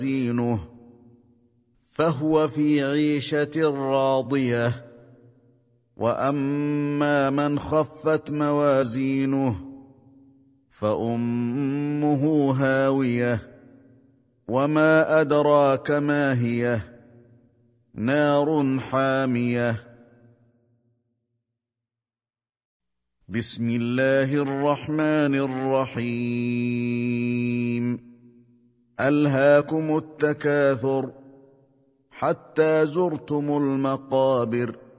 زينه فهو في عيشة راضية. وأما من خفت موازينه فأمه هاوية وما أدراك ما هي نار حامية. بسم الله الرحمن الرحيم. ألهاكم التكاثر حتى زرتم المقابر